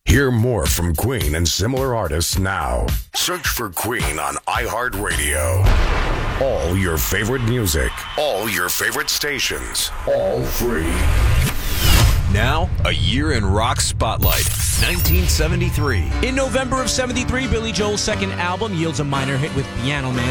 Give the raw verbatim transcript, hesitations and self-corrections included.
Hear more from Queen and similar artists now. Search for Queen on iHeartRadio. All your favorite music, all your favorite stations, all free. Now, a year in rock spotlight. nineteen seventy-three. In November of seventy-three, Billy Joel's second album yields a minor hit with Piano Man.